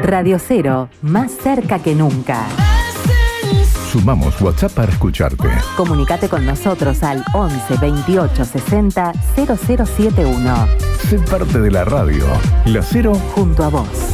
Radio 0, más cerca que nunca. Sumamos WhatsApp para escucharte. Comunicate con nosotros al 11 28 60 0071. Sé parte de la radio. La 0 junto a vos.